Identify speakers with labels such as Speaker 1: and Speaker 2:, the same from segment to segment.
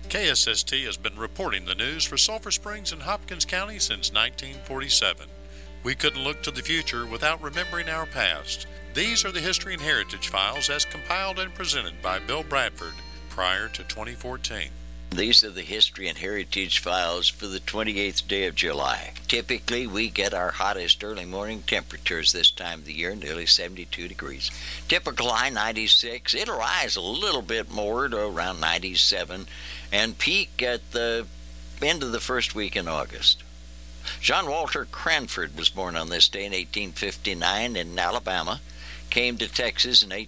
Speaker 1: KSST has been reporting the news for Sulphur Springs and Hopkins County since 1947. We couldn't look to the future without remembering our past. These are the History and Heritage Files as compiled and presented by Bill Bradford prior to 2014.
Speaker 2: These are the History and Heritage Files for the 28th day of July. Typically, we get our hottest early morning temperatures this time of the year, nearly 72 degrees. Typical high 96. It'll rise a little bit more to around 97 and peak at the end of the first week in August. John Walter Cranford was born on this day in 1859 in Alabama. Came to Texas in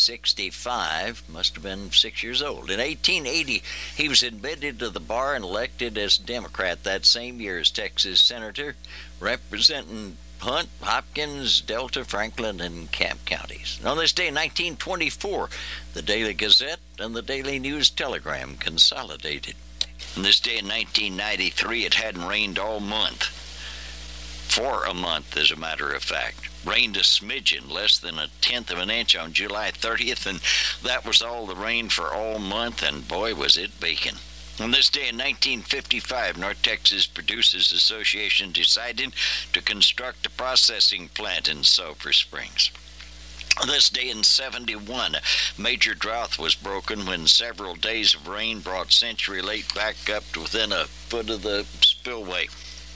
Speaker 2: 1865, must have been 6 years old. In 1880, he was admitted to the bar and elected as Democrat that same year as Texas Senator, representing Hunt, Hopkins, Delta, Franklin, and Camp counties. On this day in 1924, the Daily Gazette and the Daily News Telegram consolidated. On this day in 1993, it hadn't rained all month. For a month, as a matter of fact. Rained a smidgen, less than 1/10 of an inch on July 30th, and that was all the rain for all month, and boy, was it baking. On this day in 1955, North Texas Producers Association decided to construct a processing plant in Sulphur Springs. On this day in 71, a major drought was broken when several days of rain brought Century Lake back up to within a foot of the spillway.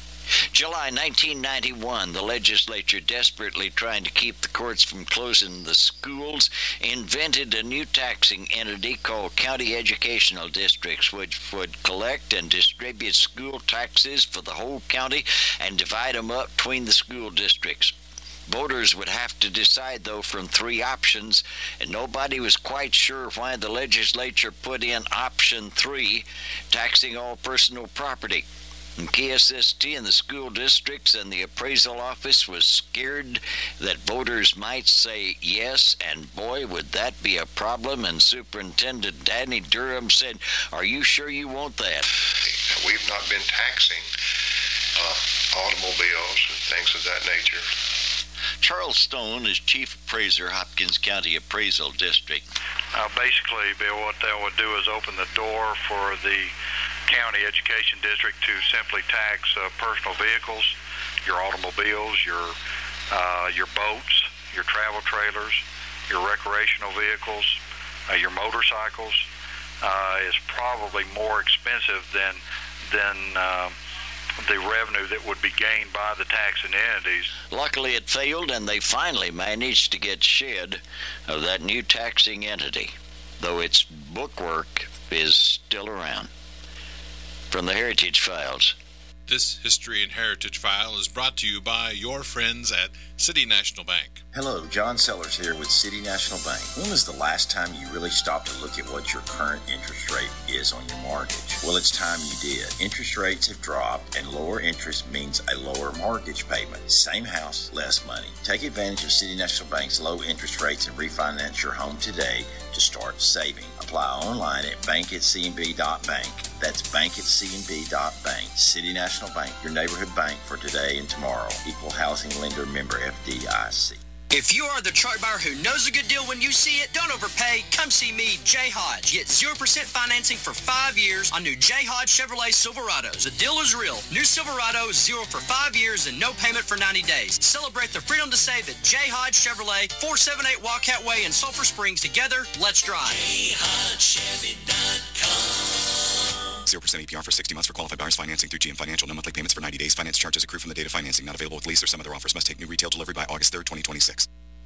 Speaker 2: July 1991, the legislature, desperately trying to keep the courts from closing the schools, invented a new taxing entity called County Educational Districts, which would collect and distribute school taxes for the whole county and divide them up between the school districts. Voters would have to decide, though, from 3 options, and nobody was quite sure why the legislature put in option 3, taxing all personal property. And KSST and the school districts and the appraisal office was scared that voters might say yes, and boy, would that be a problem. And Superintendent Danny Durham said, "Are you sure you want that?"
Speaker 3: We've not been taxing automobiles and things of that nature.
Speaker 2: Charles Stone is Chief Appraiser, Hopkins County Appraisal District.
Speaker 4: Basically, Bill, what that would do is open the door for the County Education District to simply tax personal vehicles, your automobiles, your boats, your travel trailers, your recreational vehicles, your motorcycles. Is probably more expensive than the revenue that would be gained by the taxing entities.
Speaker 2: Luckily, it failed, and they finally managed to get shed of that new taxing entity, though its bookwork is still around. From the Heritage Files.
Speaker 1: This History and Heritage File is brought to you by your friends at City National Bank.
Speaker 5: Hello, John Sellers here with City National Bank. When was the last time you really stopped to look at what your current interest rate is on your mortgage? Well, it's time you did. Interest rates have dropped, and lower interest means a lower mortgage payment. Same house, less money. Take advantage of City National Bank's low interest rates and refinance your home today to start saving. Apply online at bank@cnb.bank. That's bank@cnb.bank. City National Bank, your neighborhood bank for today and tomorrow. Equal housing lender, member FDIC.
Speaker 6: If you are the truck buyer who knows a good deal when you see it, don't overpay. Come see me, Jay Hodge. Get 0% financing for 5 years on new Jay Hodge Chevrolet Silverados. The deal is real. New Silverado, 0 for 5 years and no payment for 90 days. Celebrate the freedom to save at Jay Hodge Chevrolet, 478 Wildcat Way in Sulphur Springs. Together, let's drive. JayHodgeChevy.com.
Speaker 7: 0% APR for 60 months for qualified buyers. Financing through GM Financial. No monthly payments for 90 days. Finance charges accrue from the date of financing. Not available with lease or some other offers. Must take new retail delivery by August 3rd, 2026.